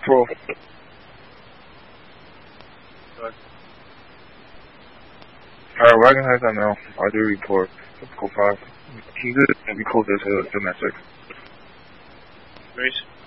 Pro. Alright, Wagon has that now. I do report. Typical 5. He's going to be closer to domestic. Race.